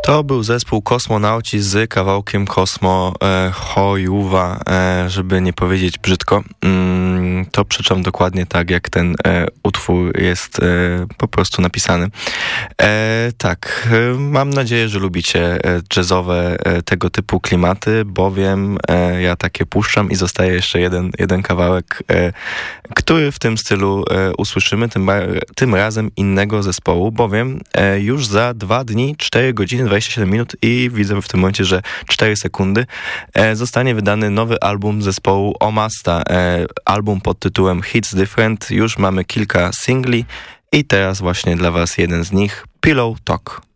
To był zespół Kosmonauci z kawałkiem Kosmo Hojuwa, żeby nie powiedzieć brzydko. To przyczam dokładnie tak, jak ten utwór jest po prostu napisany. Tak, mam nadzieję, że lubicie jazzowe tego typu klimaty, bowiem ja takie puszczam i zostaje jeszcze jeden kawałek, który w tym stylu usłyszymy, tym razem innego zespołu, bowiem już za 2 dni, 4 godziny, 27 minut i widzę w tym momencie, że 4 sekundy zostanie wydany nowy album zespołu Omasta. Album pod tytułem Hits Different. Już mamy kilka singli i teraz właśnie dla was jeden z nich, Pillow Talk.